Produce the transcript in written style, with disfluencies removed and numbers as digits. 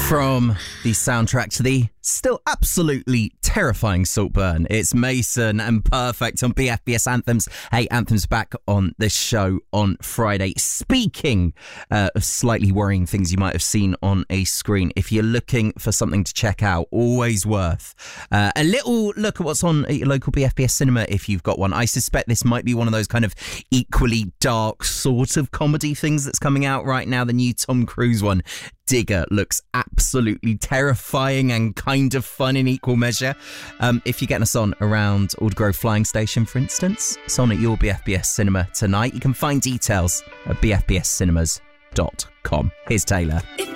From the soundtrack to the still absolutely terrifying Saltburn, it's Mason and Perfect on BFBS Anthems. Hey, Anthems back on this show on Friday. Speaking of slightly worrying things you might have seen on a screen, if you're looking for something to check out, always worth a little look at what's on at your local BFBS cinema if you've got one. I suspect this might be one of those kind of equally dark sort of comedy things that's coming out right now. The new Tom Cruise one, Digger, looks absolutely terrifying and kind of fun in equal measure. If you're getting us on around Aldergrove Flying Station, for instance, it's on at your BFBS cinema tonight. You can find details at bfbscinemas.com. Here's Taylor.